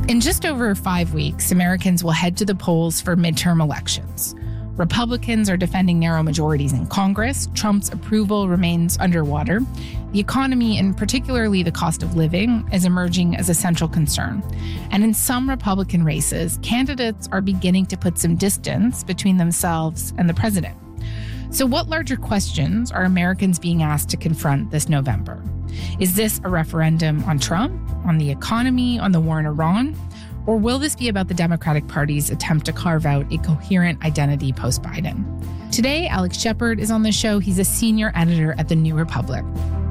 In just over 5 weeks, Americans will head to the polls for midterm elections. Republicans are defending narrow majorities in Congress. Trump's approval remains underwater. The economy, and particularly the cost of living, is emerging as a central concern. And in some Republican races, candidates are beginning to put some distance between themselves and the president. So what larger questions are Americans being asked to confront this November? Is this a referendum on Trump, on the economy, on the war in Iran? Or will this be about the Democratic Party's attempt to carve out a coherent identity post-Biden? Today, Alex Shepard is on the show. He's a senior editor at The New Republic.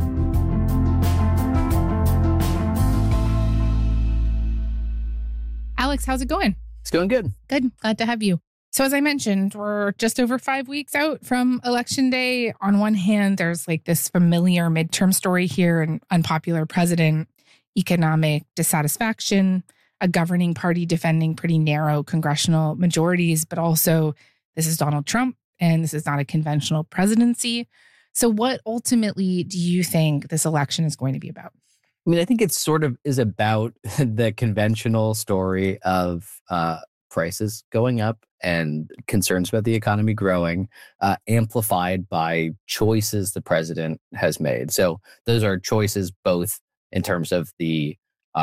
Alex, how's it going? It's going good. Good. Glad to have you. So as I mentioned, we're just over 5 weeks out from Election Day. On one hand, there's like this familiar midterm story here, an unpopular president, economic dissatisfaction, a governing party defending pretty narrow congressional majorities, but also this is Donald Trump and this is not a conventional presidency. So what ultimately do you think this election is going to be about? I mean, I think it sort of is about the conventional story of prices going up and concerns about the economy growing, amplified by choices the president has made. So those are choices both in terms of the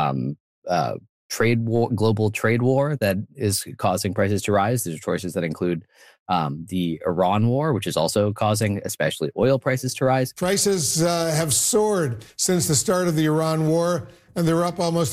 trade war, global trade war that is causing prices to rise. There's choices that include the Iran war, which is also causing especially oil prices to rise. Prices have soared since the start of the Iran war, and they're up almost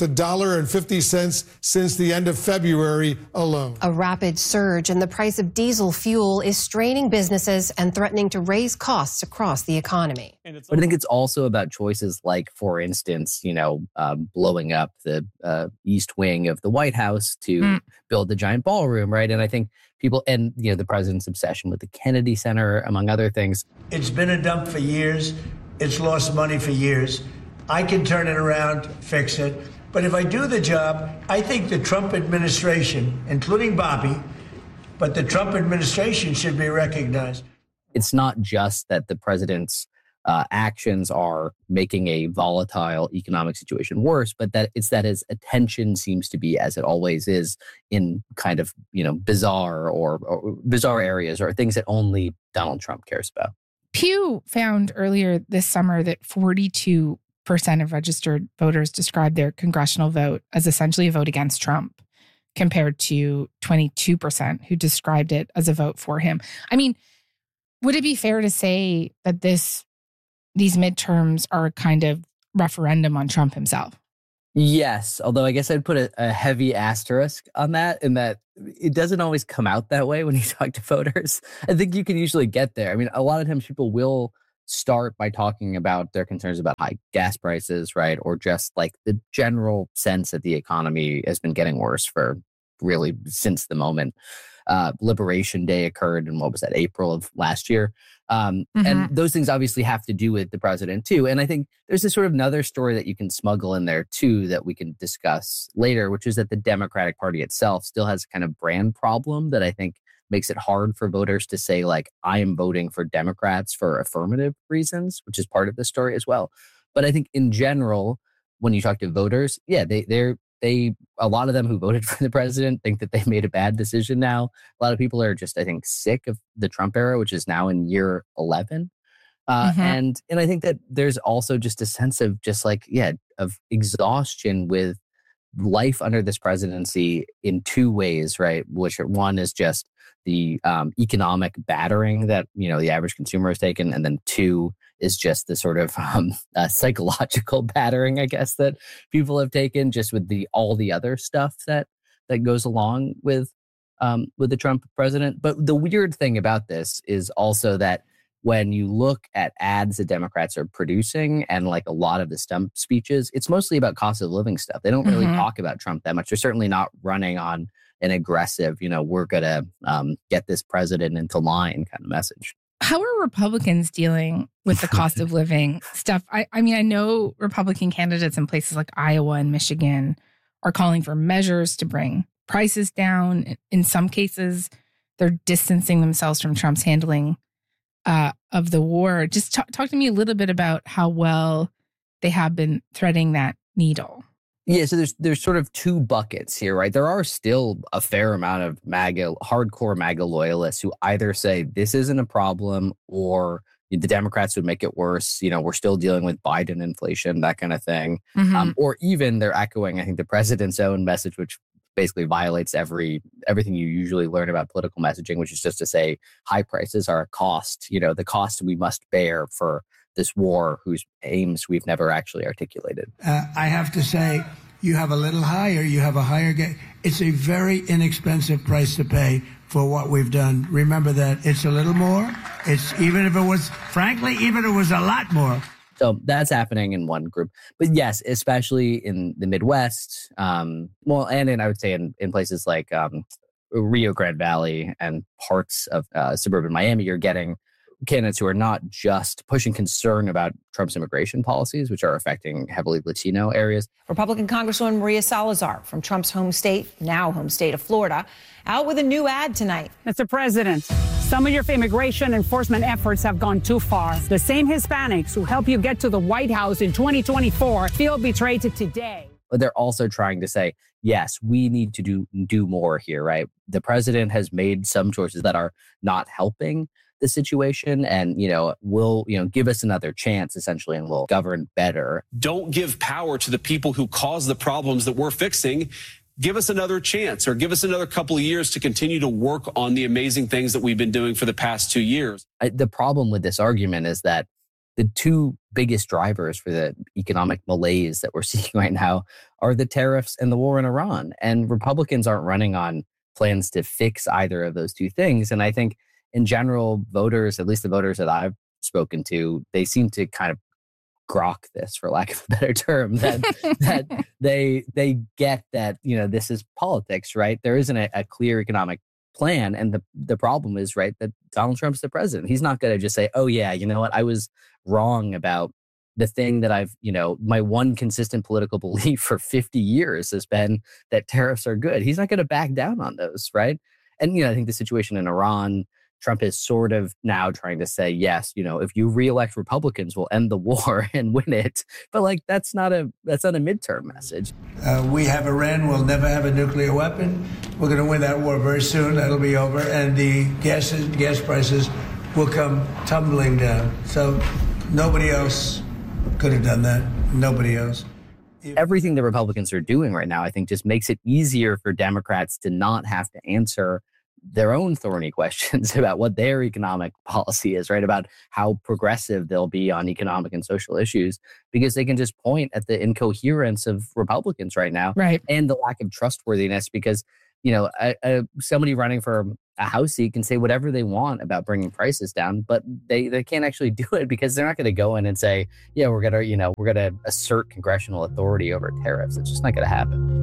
$1.50 since the end of February alone. A rapid surge in the price of diesel fuel is straining businesses and threatening to raise costs across the economy. But I think it's also about choices like, for instance, blowing up the East Wing of the White House to build the giant ballroom, right? And I think people, and the president's obsession with the Kennedy Center, among other things. It's been a dump for years. It's lost money for years. I can turn it around, fix it. But if I do the job, I think the Trump administration, including Bobby, but the Trump administration should be recognized. It's not just that the president's actions are making a volatile economic situation worse, but that his attention seems to be, as it always is, in kind of bizarre or bizarre areas or things that only Donald Trump cares about. Pew found earlier this summer that 42% of registered voters described their congressional vote as essentially a vote against Trump, compared to 22% who described it as a vote for him. I mean, would it be fair to say that these midterms are a kind of referendum on Trump himself? Yes, although I guess I'd put a heavy asterisk on that, in that it doesn't always come out that way when you talk to voters. I think you can usually get there. I mean, a lot of times people will start by talking about their concerns about high gas prices, right? Or just like the general sense that the economy has been getting worse for really since the moment Liberation Day occurred in, April of last year. And those things obviously have to do with the president too. And I think there's this sort of another story that you can smuggle in there too that we can discuss later, which is that the Democratic Party itself still has a kind of brand problem that I think makes it hard for voters to say, like, I am voting for Democrats for affirmative reasons, which is part of the story as well. But I think in general, when you talk to voters, a lot of them who voted for the president think that they made a bad decision now. A lot of people are just, I think, sick of the Trump era, which is now in year 11. And I think that there's also just a sense of of exhaustion with life under this presidency in two ways, right? Which one is just the economic battering that, the average consumer has taken. And then two is just the sort of psychological battering, I guess, that people have taken just with all the other stuff that goes along with the Trump president. But the weird thing about this is also that when you look at ads that Democrats are producing and like a lot of the stump speeches, it's mostly about cost of living stuff. They don't really talk about Trump that much. They're certainly not running on an aggressive, we're going to get this president into line kind of message. How are Republicans dealing with the cost of living stuff? I mean, I know Republican candidates in places like Iowa and Michigan are calling for measures to bring prices down. In some cases, they're distancing themselves from Trump's handling of the war. Just talk to me a little bit about how well they have been threading that needle. Yeah, so there's sort of two buckets here, right? There are still a fair amount of hardcore MAGA loyalists who either say this isn't a problem or the Democrats would make it worse. We're still dealing with Biden inflation, that kind of thing. Mm-hmm. Or even they're echoing, I think, the president's own message, which basically violates everything you usually learn about political messaging, which is just to say high prices are a cost, the cost we must bear for this war whose aims we've never actually articulated. I have to say, you have a little higher, you have a higher it's a very inexpensive price to pay for what we've done. Remember that it's a little more. Even if it was a lot more. So that's happening in one group. But yes, especially in the Midwest, and I would say in places like Rio Grande Valley and parts of suburban Miami, you're getting candidates who are not just pushing concern about Trump's immigration policies, which are affecting heavily Latino areas. Republican Congresswoman Maria Salazar from Trump's home state of Florida, out with a new ad tonight. Mr. President, some of your immigration enforcement efforts have gone too far. The same Hispanics who helped you get to the White House in 2024 feel betrayed today. But they're also trying to say, yes, we need to do more here, right? The president has made some choices that are not helping the situation and, will, give us another chance essentially and we'll govern better. Don't give power to the people who cause the problems that we're fixing. Give us another chance or give us another couple of years to continue to work on the amazing things that we've been doing for the past 2 years. The problem with this argument is that the two biggest drivers for the economic malaise that we're seeing right now are the tariffs and the war in Iran. And Republicans aren't running on plans to fix either of those two things. And I think in general, voters, at least the voters that I've spoken to, they seem to kind of grok this, for lack of a better term, that they get that, this is politics, right? There isn't a clear economic plan. And the problem is, right, that Donald Trump's the president. He's not going to just say, oh, yeah, you know what? I was wrong about the thing that I've, my one consistent political belief for 50 years has been that tariffs are good. He's not going to back down on those, right? And, I think the situation in Iran, Trump is sort of now trying to say, yes, if you reelect Republicans, we'll end the war and win it. But that's not a midterm message. We have Iran. We'll never have a nuclear weapon. We're going to win that war very soon. That'll be over. And the gas prices will come tumbling down. So nobody else could have done that. Nobody else. Everything the Republicans are doing right now, I think, just makes it easier for Democrats to not have to answer their own thorny questions about what their economic policy is, right? About how progressive they'll be on economic and social issues, because they can just point at the incoherence of Republicans right now, right? And the lack of trustworthiness, because, somebody running for a House seat can say whatever they want about bringing prices down, but they can't actually do it because they're not going to go in and say, yeah, we're going to assert congressional authority over tariffs. It's just not going to happen.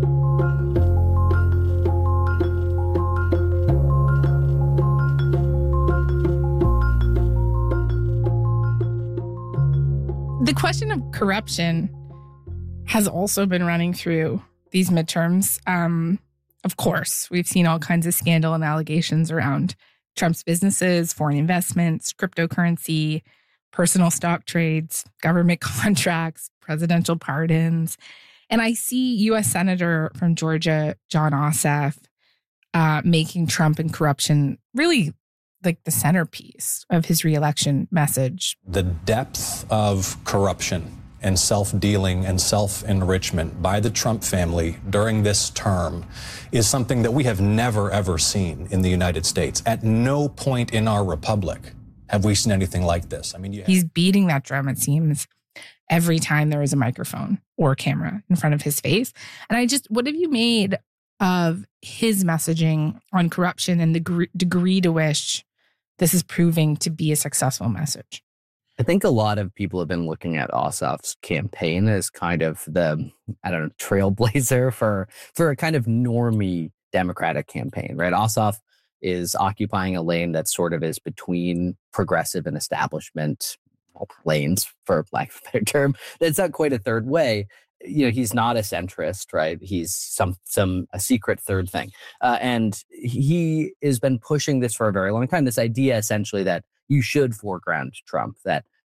The question of corruption has also been running through these midterms. Of course, we've seen all kinds of scandal and allegations around Trump's businesses, foreign investments, cryptocurrency, personal stock trades, government contracts, presidential pardons. And I see U.S. Senator from Georgia, Jon Ossoff, making Trump and corruption really like the centerpiece of his reelection message. The depth of corruption and self-dealing and self-enrichment by the Trump family during this term is something that we have never, ever seen in the United States. At no point in our republic have we seen anything like this. I mean, he's beating that drum, it seems, every time there is a microphone or a camera in front of his face. And what have you made of his messaging on corruption and the degree to which this is proving to be a successful message? I think a lot of people have been looking at Ossoff's campaign as kind of the, trailblazer for a kind of normie Democratic campaign, right? Ossoff is occupying a lane that sort of is between progressive and establishment lanes, for lack of a better term. It's not quite a third way. He's not a centrist, right? He's a secret third thing. And he has been pushing this for a very long time, this idea essentially that you should foreground Trump, that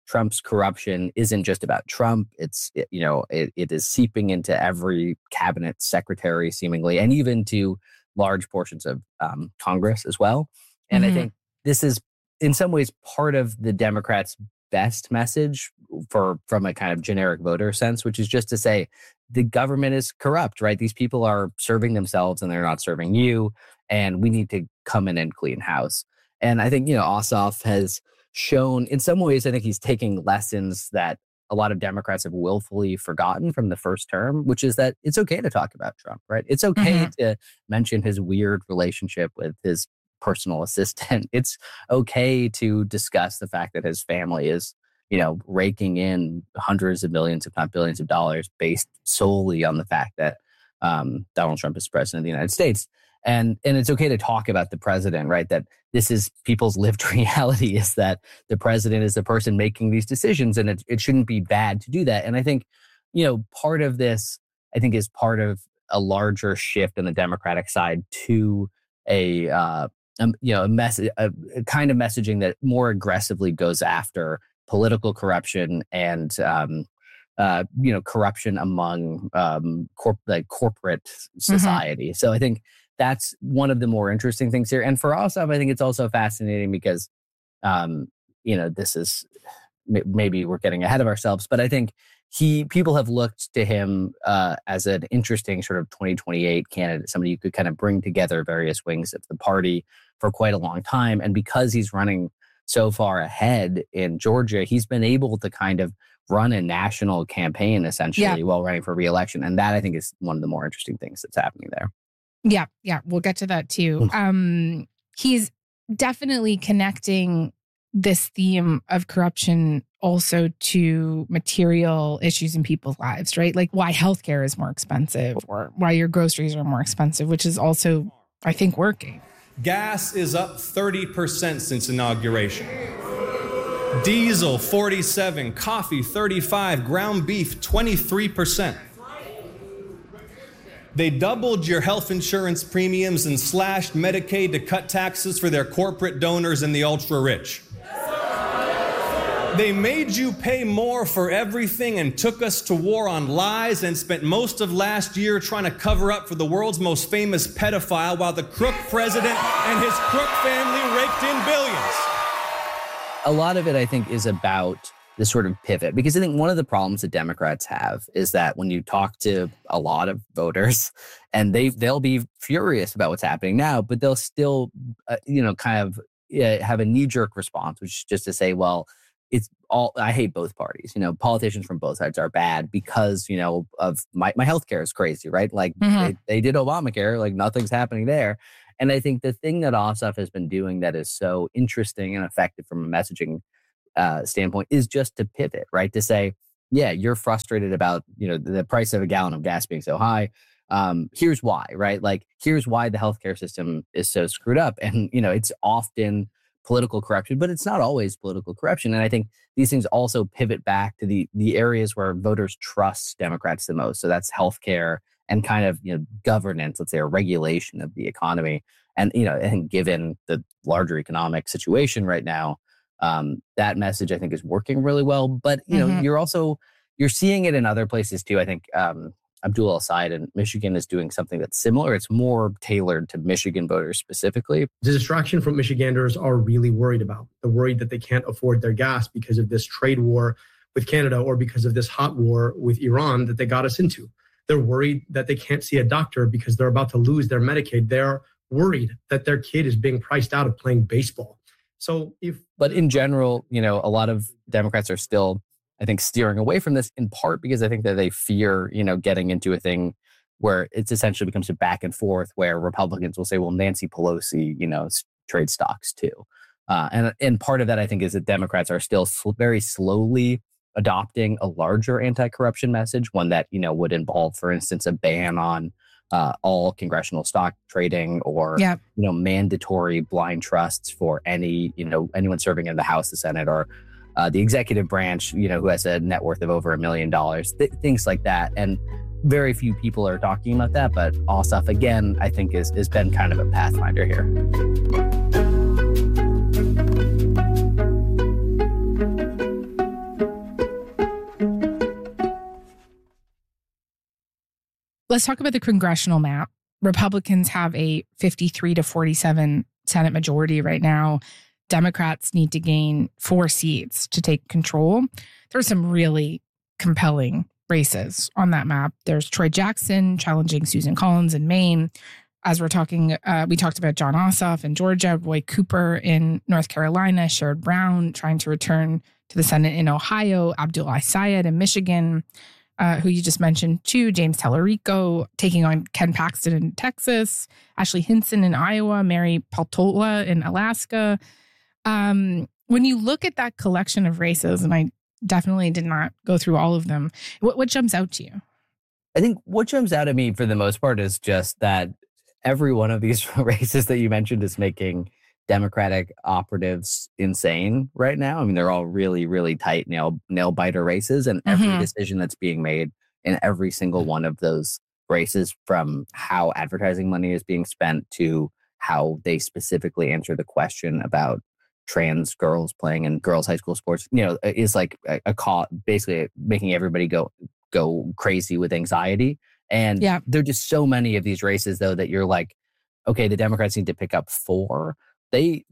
Trump's corruption isn't just about Trump. It is seeping into every cabinet secretary seemingly, and even to large portions of Congress as well. And I think this is in some ways part of the Democrats' best message from a kind of generic voter sense, which is just to say the government is corrupt, right? These people are serving themselves and they're not serving you, and we need to come in and clean house. And I think, Ossoff has shown, in some ways, I think he's taking lessons that a lot of Democrats have willfully forgotten from the first term, which is that it's okay to talk about Trump, right? It's okay to mention his weird relationship with his personal assistant. It's okay to discuss the fact that his family is, raking in hundreds of millions, if not billions of dollars based solely on the fact that Donald Trump is president of the United States. And it's okay to talk about the president, right? That this is people's lived reality, is that the president is the person making these decisions, and it shouldn't be bad to do that. And I think, part of this, I think, is part of a larger shift on the Democratic side to a kind of messaging that more aggressively goes after political corruption and corruption among corporate society. So I think that's one of the more interesting things here. And for Ossoff, I think it's also fascinating because, this is maybe we're getting ahead of ourselves, but I think people have looked to him as an interesting sort of 2028 candidate, somebody who could kind of bring together various wings of the party for quite a long time. And because he's running so far ahead in Georgia, he's been able to kind of run a national campaign essentially while running for re-election. And that, I think, is one of the more interesting things that's happening there. Yeah, we'll get to that too. He's definitely connecting this theme of corruption also to material issues in people's lives, right? Like why healthcare is more expensive or why your groceries are more expensive, which is also, I think, working. Gas is up 30% since inauguration. Diesel, 47%. Coffee, 35%. Ground beef, 23%. They doubled your health insurance premiums and slashed Medicaid to cut taxes for their corporate donors and the ultra-rich. They made you pay more for everything and took us to war on lies and spent most of last year trying to cover up for the world's most famous pedophile while the crook president and his crook family raked in billions. A lot of it, I think, is about this sort of pivot, because I think one of the problems that Democrats have is that when you talk to a lot of voters, and they'll be furious about what's happening now, but they'll still, have a knee-jerk response, which is just to say, well, it's all, I hate both parties. Politicians from both sides are bad because, of my healthcare is crazy, right? Like they did Obamacare, like nothing's happening there. And I think the thing that Ossoff has been doing that is so interesting and effective from a messaging standpoint is just to pivot, right? To say, yeah, you're frustrated about, the price of a gallon of gas being so high. Here's why, right? Like, here's why the healthcare system is so screwed up. And, it's often political corruption, but it's not always political corruption. And I think these things also pivot back to the areas where voters trust Democrats the most. So that's healthcare and kind of, governance, let's say, or regulation of the economy. And, I think given the larger economic situation right now, that message, I think, is working really well. But, you're seeing it in other places too. I think Abdul El-Sayed in Michigan is doing something that's similar. It's more tailored to Michigan voters specifically. The distraction from Michiganders are really worried about. They're worried that they can't afford their gas because of this trade war with Canada or because of this hot war with Iran that they got us into. They're worried that they can't see a doctor because they're about to lose their Medicaid. They're worried that their kid is being priced out of playing baseball. But in general, a lot of Democrats are still, I think, steering away from this, in part because I think that they fear, getting into a thing where it's essentially becomes a back and forth where Republicans will say, well, Nancy Pelosi, trade stocks too. And part of that, I think, is that Democrats are still very slowly adopting a larger anti-corruption message, one that, would involve, for instance, a ban on all congressional stock trading or, mandatory blind trusts for anyone serving in the House, the Senate, or the executive branch, who has a net worth of over $1 million, things like that. And very few people are talking about that. But Ossoff, again, I think has been kind of a pathfinder here. Let's talk about the congressional map. Republicans have a 53 to 47 Senate majority right now. Democrats need to gain 4 seats to take control. There's some really compelling races on that map. There's Troy Jackson challenging Susan Collins in Maine. As we're talking, we talked about Jon Ossoff in Georgia, Roy Cooper in North Carolina, Sherrod Brown trying to return to the Senate in Ohio, Abdul Sayed in Michigan, who you just mentioned too, James Tallarico taking on Ken Paxton in Texas, Ashley Hinson in Iowa, Mary Peltola in Alaska. When you look at that collection of races, and I definitely did not go through all of them, what jumps out to you? I think what jumps out at me for the most part is just that every one of these races that you mentioned is making Democratic operatives insane right now. I mean, they're all really, really tight nail biter races, and every decision that's being made in every single one of those races, from how advertising money is being spent to how they specifically answer the question about trans girls playing in girls' high school sports, is like a call, basically making everybody go crazy with anxiety. And there are just so many of these races, though, that you're like, okay, the Democrats need to pick up 4. They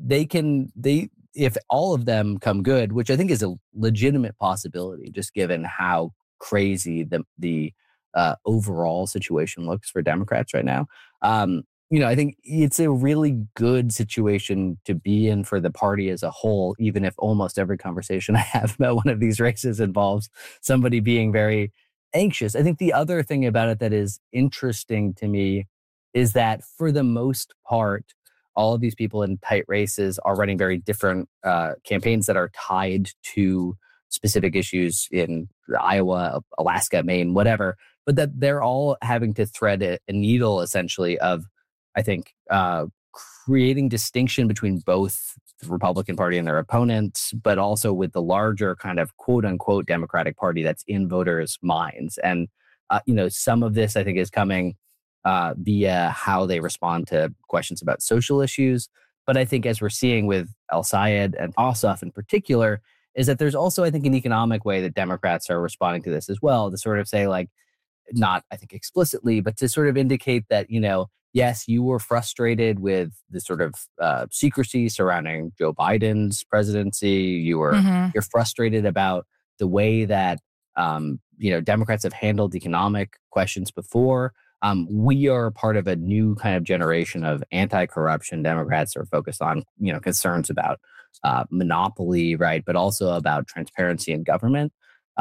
if all of them come good, which I think is a legitimate possibility, just given how crazy the overall situation looks for Democrats right now. I think it's a really good situation to be in for the party as a whole, even if almost every conversation I have about one of these races involves somebody being very anxious. I think the other thing about it that is interesting to me is that for the most part, all of these people in tight races are running very different campaigns that are tied to specific issues in Iowa, Alaska, Maine, whatever, but that they're all having to thread a needle essentially of, I think, creating distinction between both the Republican Party and their opponents, but also with the larger kind of quote unquote Democratic Party that's in voters' minds. And, some of this I think is coming via how they respond to questions about social issues. But I think as we're seeing with El-Sayed and Ossoff in particular, is that there's also, I think, an economic way that Democrats are responding to this as well, to sort of say, like, not, I think, explicitly, but to sort of indicate that, yes, you were frustrated with the sort of secrecy surrounding Joe Biden's presidency. You're frustrated about the way that, Democrats have handled economic questions before. We are part of a new kind of generation of anti-corruption Democrats who are focused on, concerns about monopoly, right, but also about transparency in government.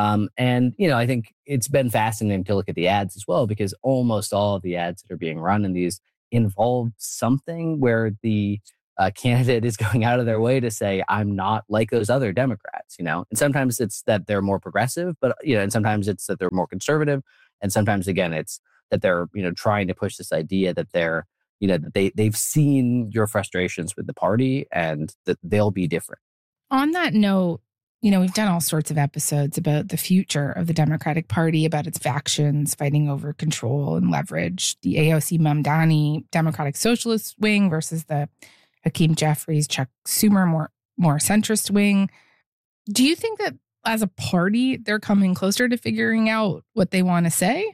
I think it's been fascinating to look at the ads as well, because almost all of the ads that are being run in these involve something where the candidate is going out of their way to say, I'm not like those other Democrats, and sometimes it's that they're more progressive, but, and sometimes it's that they're more conservative. And sometimes, again, it's that they're, trying to push this idea that they're, that they've seen your frustrations with the party and that they'll be different. On that note, we've done all sorts of episodes about the future of the Democratic Party, about its factions fighting over control and leverage, the AOC Mamdani Democratic Socialist wing versus the Hakeem Jeffries, Chuck Schumer, more centrist wing. Do you think that as a party, they're coming closer to figuring out what they want to say?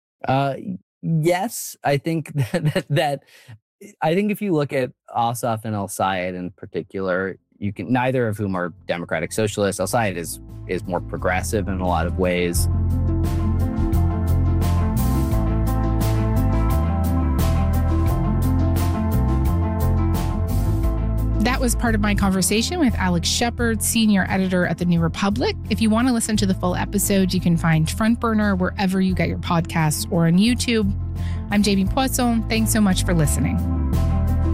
Yes, I think that I think if you look at Ossoff and El-Sayed in particular, you can, neither of whom are Democratic Socialists. El-Sayed is more progressive in a lot of ways. That was part of my conversation with Alex Shepard, senior editor at The New Republic. If you want to listen to the full episode, you can find Front Burner wherever you get your podcasts or on YouTube. I'm Jamie Poisson. Thanks so much for listening.